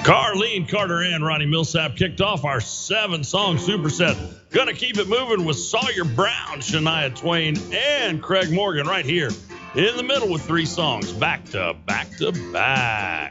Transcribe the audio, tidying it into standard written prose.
Carlene Carter and Ronnie Millsap kicked off our 7-song superset. Gonna keep it moving with Sawyer Brown, Shania Twain, and Craig Morgan right here in the middle with 3 songs back to back to back.